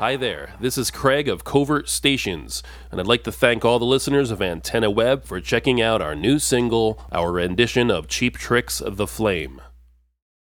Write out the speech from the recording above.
Hi there, this is Craig of Covert Stations, and I'd like to thank all the listeners of Antenna Web for checking out our new single, our rendition of Cheap Tricks of the Flame.